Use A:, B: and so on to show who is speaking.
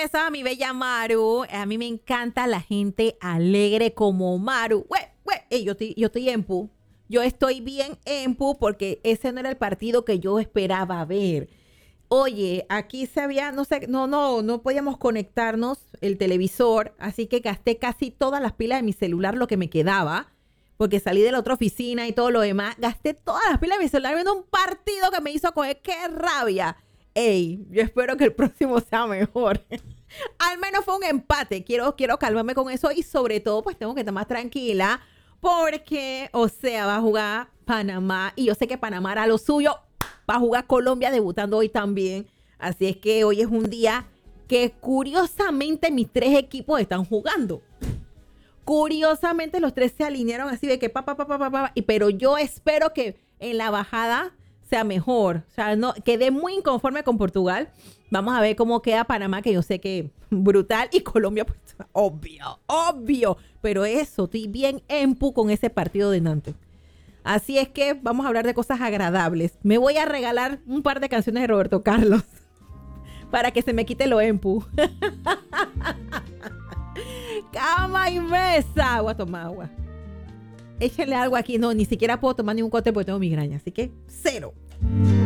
A: empezaba mi bella Maru. A mí me encanta la gente alegre como Maru. Ey, yo estoy en pu. Yo estoy bien en pu porque ese no era el partido que yo esperaba ver. Oye, aquí se había, no sé, no podíamos conectarnos el televisor, así que gasté casi todas las pilas de mi celular, lo que me quedaba, porque salí de la otra oficina y todo lo demás. Gasté todas las pilas de mi celular viendo un partido que me hizo coger. ¡Qué rabia! Ey, yo espero que el próximo sea mejor. Al menos fue un empate. Quiero calmarme con eso y sobre todo, pues tengo que estar más tranquila porque, o sea, va a jugar Panamá y yo sé que Panamá hará lo suyo. Va a jugar Colombia debutando hoy también. Así es que hoy es un día que curiosamente mis tres equipos están jugando. Curiosamente los tres se alinearon así de que pero yo espero que en la bajada sea mejor. O sea, no, quedé muy inconforme con Portugal. Vamos a ver cómo queda Panamá, que yo sé que brutal. Y Colombia, pues, obvio. Pero eso, estoy bien empu con ese partido de Nantes. Así es que vamos a hablar de cosas agradables. Me voy a regalar un par de canciones de Roberto Carlos para que se me quite lo empu. Cama y mesa. Voy a tomar agua. Échenle algo aquí. No, ni siquiera puedo tomar ningún cote porque tengo migraña. Así que cero.